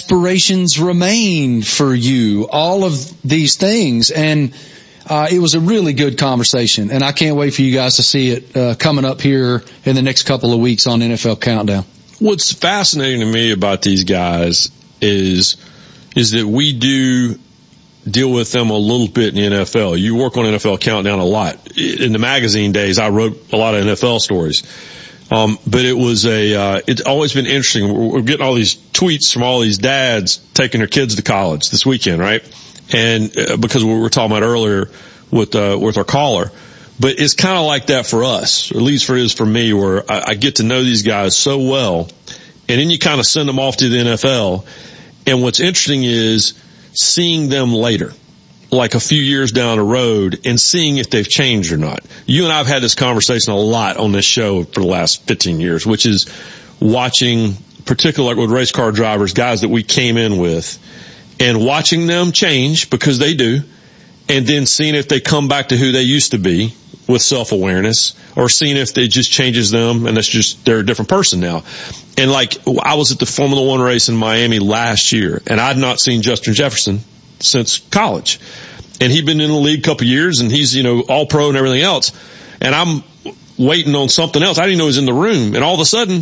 aspirations remain for you? All of these things. And it was a really good conversation, and I can't wait for you guys to see it coming up here in the next couple of weeks on NFL Countdown. What's fascinating to me about these guys is that we do deal with them a little bit in the NFL. You work on NFL Countdown a lot. In the magazine days, I wrote a lot of NFL stories. But it's always been interesting. We're getting all these tweets from all these dads taking their kids to college this weekend, right? And because we were talking about earlier with our caller, but it's kind of like that for us, or at least for me, where I get to know these guys so well, and then you kind of send them off to the NFL. And what's interesting is seeing them later, like a few years down the road, and seeing if they've changed or not. You and I have had this conversation a lot on this show for the last 15 years, which is watching, particularly like with race car drivers, guys that we came in with, and watching them change, because they do, and then seeing if they come back to who they used to be with self-awareness, or seeing if it just changes them and they're a different person now. And like, I was at the Formula One race in Miami last year, and I'd not seen Justin Jefferson since college. And he'd been in the league a couple of years, and he's, all pro and everything else. And I'm waiting on something else. I didn't know he was in the room. And all of a sudden,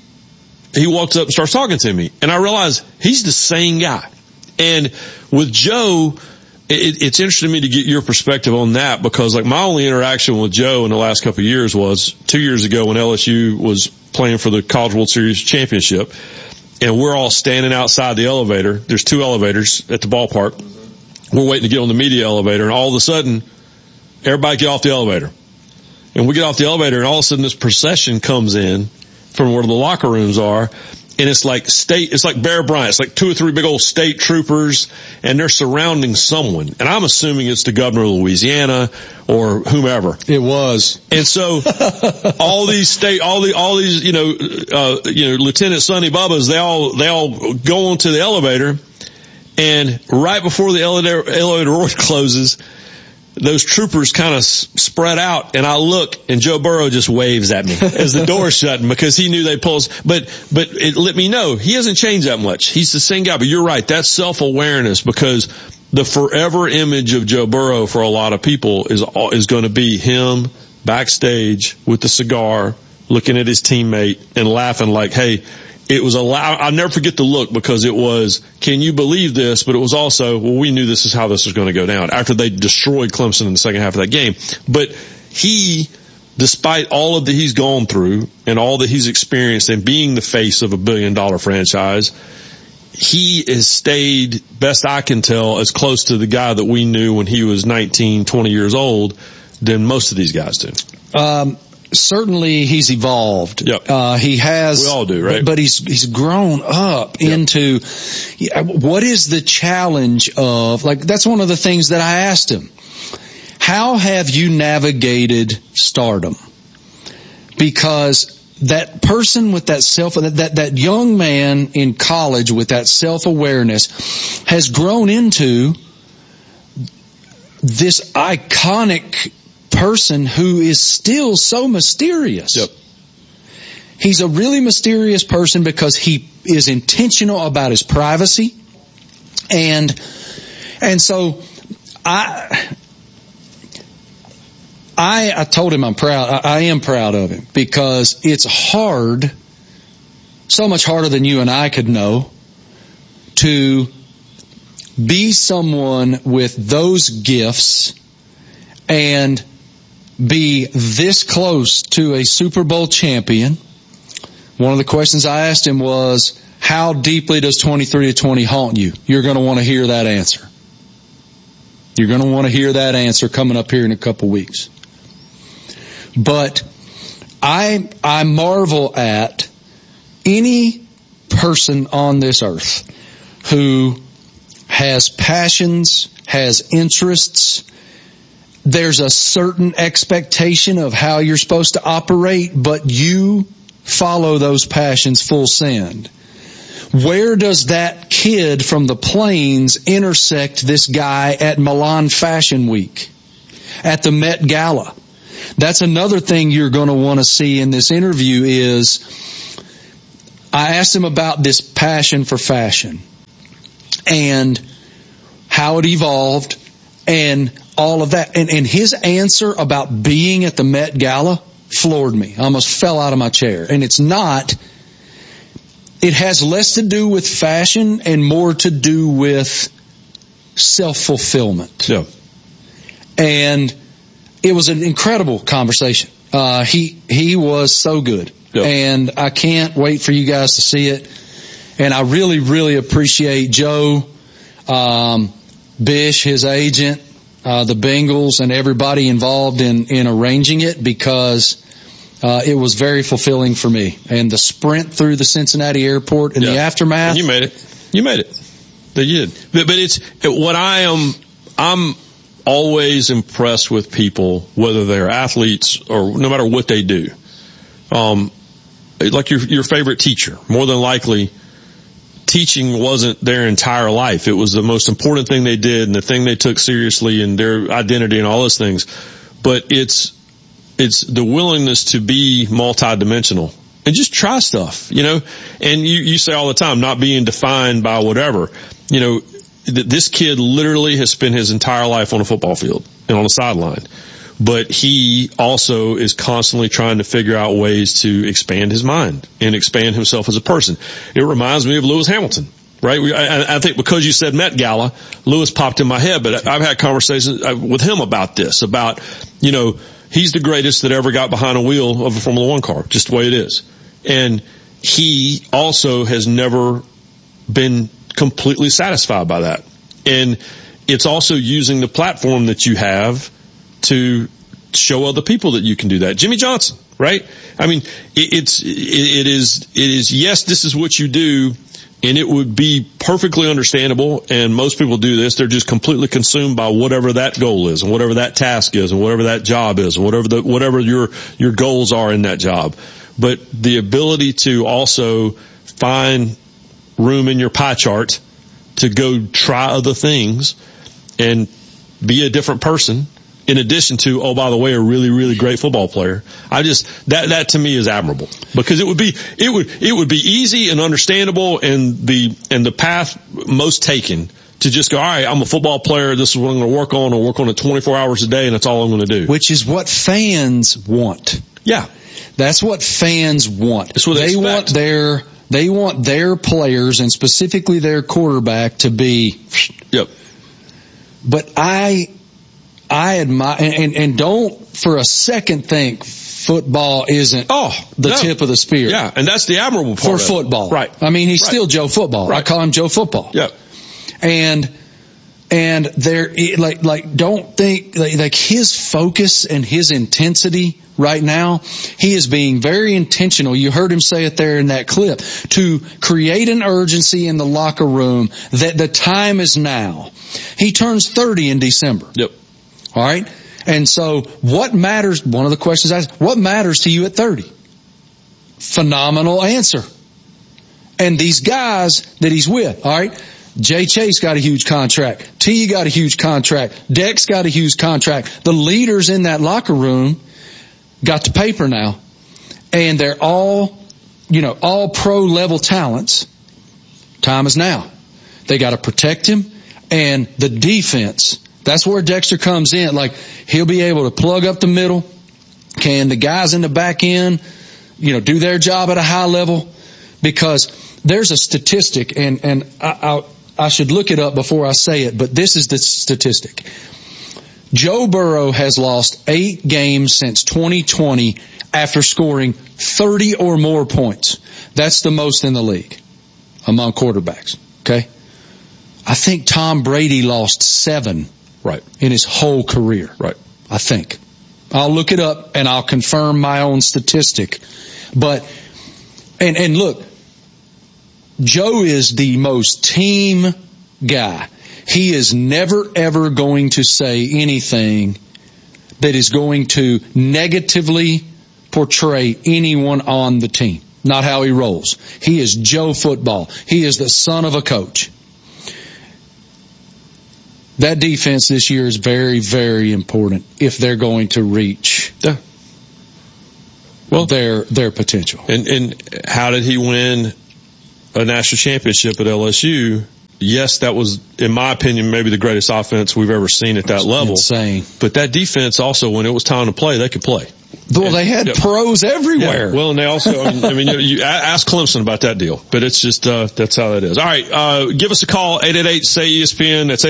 he walks up and starts talking to me. And I realize he's the same guy. And with Joe, it's interesting to me to get your perspective on that, because like my only interaction with Joe in the last couple of years was 2 years ago when LSU was playing for the College World Series championship, and we're all standing outside the elevator. There's 2 elevators at the ballpark. We're waiting to get on the media elevator, and all of a sudden, everybody get off the elevator. And we get off the elevator, and all of a sudden this procession comes in from where the locker rooms are. And it's like Bear Bryant. It's like 2 or 3 big old state troopers, and they're surrounding someone. And I'm assuming it's the governor of Louisiana or whomever. It was. And so all these Lieutenant Sonny Bubbas, they all go onto the elevator, and right before the elevator door closes, those troopers kind of spread out, and I look, and Joe Burrow just waves at me as the door's shutting, because he knew they'd pull us. But it let me know he hasn't changed that much. He's the same guy. But you're right, that's self-awareness, because the forever image of Joe Burrow for a lot of people is going to be him backstage with the cigar, looking at his teammate and laughing like, hey, it was I'll never forget the look, because it was, can you believe this? But it was also, well, we knew this is how this was going to go down after they destroyed Clemson in the second half of that game. But he, despite all of that he's gone through and all that he's experienced and being the face of $1 billion franchise, he has stayed, best I can tell, as close to the guy that we knew when he was 19, 20 years old than most of these guys do. Certainly he's evolved. Yep. He has. We all do, right? But he's grown up into, what is the challenge of, like, that's one of the things that I asked him. How have you navigated stardom? Because that person with that young man in college with that self-awareness has grown into this iconic person who is still so mysterious. Yep. He's a really mysterious person because he is intentional about his privacy. And so I told him I'm proud. I am proud of him, because it's hard, so much harder than you and I could know, to be someone with those gifts and be this close to a Super Bowl champion. One of the questions I asked him was, how deeply does 23-20 haunt you? You're going to want to hear that answer. You're going to want to hear that answer coming up here in a couple weeks. But I marvel at any person on this earth who has passions, has interests. There's a certain expectation of how you're supposed to operate, but you follow those passions full send. Where does that kid from the plains intersect this guy at Milan Fashion Week, at the Met Gala? That's another thing you're going to want to see in this interview is, I asked him about this passion for fashion. and how it evolved and all of that. And his answer about being at the Met Gala floored me. I almost fell out of my chair. And it has less to do with fashion and more to do with self-fulfillment. Yeah. And it was an incredible conversation. He was so good. Yeah. And I can't wait for you guys to see it. And I really, really appreciate Joe, Bish, his agent, the Bengals, and everybody involved in arranging it, because it was very fulfilling for me. And the sprint through the Cincinnati airport and the aftermath. And you made it. They did. But I'm always impressed with people, whether they're athletes or no matter what they do. Like your favorite teacher, more than likely, teaching wasn't their entire life. It was the most important thing they did and the thing they took seriously and their identity and all those things. But it's the willingness to be multidimensional and just try stuff, And you say all the time, not being defined by whatever. This kid literally has spent his entire life on a football field and on the sideline. But he also is constantly trying to figure out ways to expand his mind and expand himself as a person. It reminds me of Lewis Hamilton, right? I think because you said Met Gala, Lewis popped in my head, but I've had conversations with him about this, about, he's the greatest that ever got behind a wheel of a Formula One car, just the way it is. And he also has never been completely satisfied by that. And it's also using the platform that you have to show other people that you can do that. Jimmy Johnson, right? I mean, it is, yes, this is what you do, and it would be perfectly understandable, and most people do this. They're just completely consumed by whatever that goal is, and whatever that task is, and whatever that job is, and whatever your goals are in that job. But the ability to also find room in your pie chart to go try other things and be a different person, in addition to, oh, by the way, a really, really great football player. That to me is admirable, because it would be easy and understandable, and the path most taken to just go, all right, I'm a football player. This is what I'm going to work on. I'll work on it 24 hours a day, and that's all I'm going to do. Which is what fans want. Yeah. That's what fans want. That's what they expect. They want their players, and specifically their quarterback, to be. Yep. But I admire, and don't for a second think football isn't tip of the spear. Yeah, and that's the admirable part for football. Right. I mean, he's still Joe Football. Right. I call him Joe Football. Yeah. And there, don't think, like his focus and his intensity right now, he is being very intentional. You heard him say it there in that clip, to create an urgency in the locker room that the time is now. He turns 30 in December. Yep. All right. And so what matters? One of the questions I asked, what matters to you at 30? Phenomenal answer. And these guys that he's with, all right, Jay Chase got a huge contract. T got a huge contract. Dex got a huge contract. The leaders in that locker room got to paper now. And they're all pro level talents. Time is now. They got to protect him. And the defense, that's where Dexter comes in. Like, he'll be able to plug up the middle. Can the guys in the back end, do their job at a high level? Because there's a statistic, and I should look it up before I say it, but this is the statistic. Joe Burrow has lost 8 games since 2020 after scoring 30 or more points. That's the most in the league among quarterbacks. Okay? I think Tom Brady lost 7 in his whole career. Right. I think. I'll look it up and I'll confirm my own statistic. But, and look, Joe is the most team guy. He is never ever going to say anything that is going to negatively portray anyone on the team. Not how he rolls. He is Joe Football. He is the son of a coach. That defense this year is very, very important if they're going to reach their potential. And how did he win a national championship at LSU yes, that was, in my opinion, maybe the greatest offense we've ever seen at that level. Insane. But that defense also, when it was time to play, they could play. Well, they had pros everywhere. Yeah. Well, and they also, you ask Clemson about that deal, but it's just, that's how that is. All right. Give us a call, 888-SAY-ESPN. That's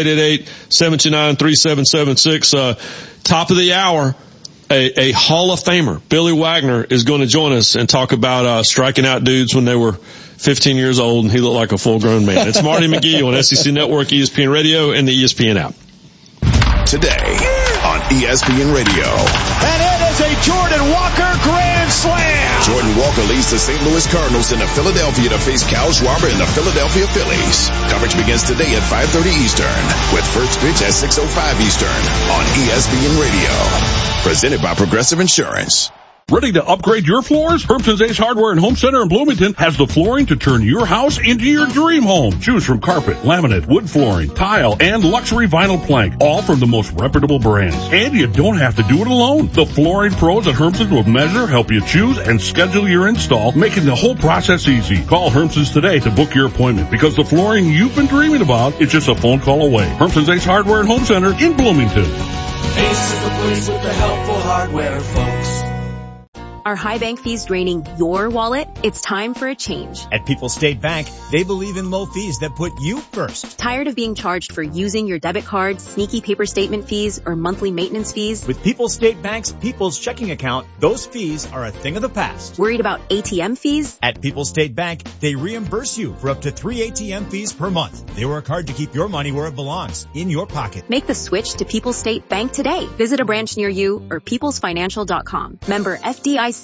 888-729-3776. Top of the hour, a Hall of Famer, Billy Wagner, is going to join us and talk about, striking out dudes when they were 15 years old and he looked like a full grown man. It's Marty McGee on SEC Network, ESPN Radio, and the ESPN app. Today on ESPN Radio. And it is a Jordan Walker grand slam. Jordan Walker leads the St. Louis Cardinals into Philadelphia to face Kyle Schwarber and the Philadelphia Phillies. Coverage begins today at 5:30 Eastern with first pitch at 6:05 Eastern on ESPN Radio. Presented by Progressive Insurance. Ready to upgrade your floors? Hermson's Ace Hardware and Home Center in Bloomington has the flooring to turn your house into your dream home. Choose from carpet, laminate, wood flooring, tile, and luxury vinyl plank, all from the most reputable brands. And you don't have to do it alone. The flooring pros at Hermson's will measure, help you choose, and schedule your install, making the whole process easy. Call Hermson's today to book your appointment because the flooring you've been dreaming about is just a phone call away. Hermson's Ace Hardware and Home Center in Bloomington. Ace is the place with the helpful hardware, folks. Are high bank fees draining your wallet? It's time for a change. At People's State Bank, they believe in low fees that put you first. Tired of being charged for using your debit card, sneaky paper statement fees, or monthly maintenance fees? With People's State Bank's People's Checking Account, those fees are a thing of the past. Worried about ATM fees? At People's State Bank, they reimburse you for up to 3 ATM fees per month. They work hard to keep your money where it belongs, in your pocket. Make the switch to People's State Bank today. Visit a branch near you or peoplesfinancial.com. Member FDIC.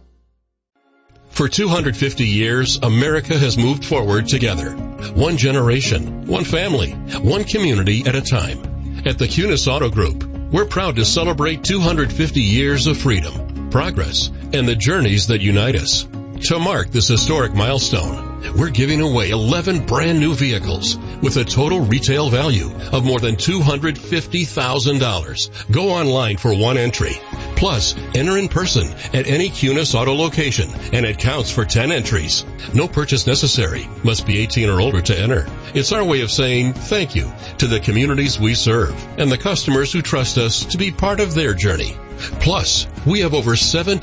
For 250 years, America has moved forward together. One generation, one family, one community at a time. At the Cunis Auto Group, we're proud to celebrate 250 years of freedom, progress, and the journeys that unite us. To mark this historic milestone, we're giving away 11 brand new vehicles with a total retail value of more than $250,000. Go online for one entry. Plus, enter in person at any Cunis Auto location, and it counts for 10 entries. No purchase necessary. Must be 18 or older to enter. It's our way of saying thank you to the communities we serve and the customers who trust us to be part of their journey. Plus, we have over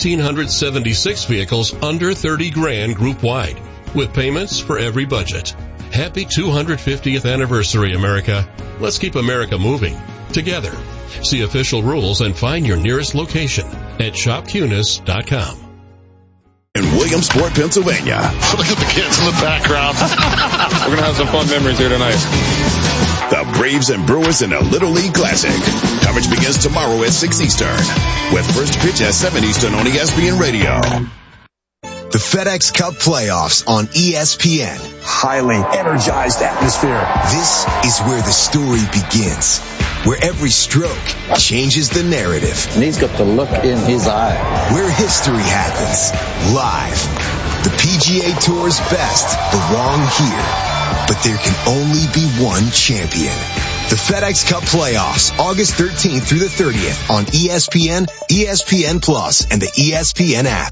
1,776 vehicles under 30 grand group-wide, with payments for every budget. Happy 250th anniversary, America. Let's keep America moving together. See official rules and find your nearest location at shopcunis.com. In Williamsport, Pennsylvania. Look at the kids in the background. We're going to have some fun memories here tonight. The Braves and Brewers in a Little League Classic. Coverage begins tomorrow at 6 Eastern, with first pitch at 7 Eastern on ESPN Radio. The FedEx Cup playoffs on ESPN. Highly energized atmosphere. This is where the story begins, where every stroke changes the narrative. And he's got the look in his eye. Where history happens, live. The PGA Tour's best belong here, but there can only be one champion. The FedEx Cup playoffs, August 13th through the 30th on ESPN, ESPN Plus, and the ESPN app.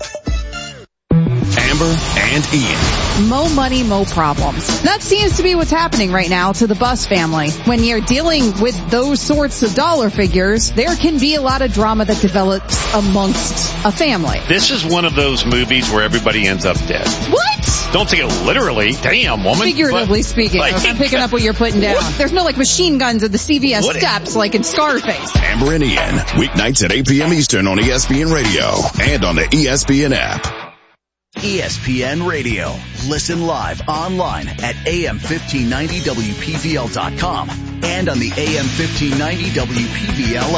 Amber and Ian. Mo money, mo problems. That seems to be what's happening right now to the Buss family. When you're dealing with those sorts of dollar figures, there can be a lot of drama that develops amongst a family. This is one of those movies where everybody ends up dead. What? Don't take it literally. Damn, woman. Figuratively speaking. Like, I'm picking up what you're putting down. What? There's no like machine guns at the CVS steps like in Scarface. Amber and Ian, weeknights at 8 p.m. Eastern on ESPN Radio and on the ESPN app. ESPN Radio. Listen live online at AM1590WPVL.com and on the AM1590 WPVL